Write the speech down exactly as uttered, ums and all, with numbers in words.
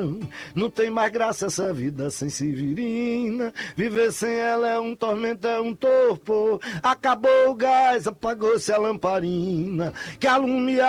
não. Não tem mais graça essa vida sem Severina. Viver sem ela é um tormento, é um torpor. Acabou o gás, apagou-se a lamparina. Que alumia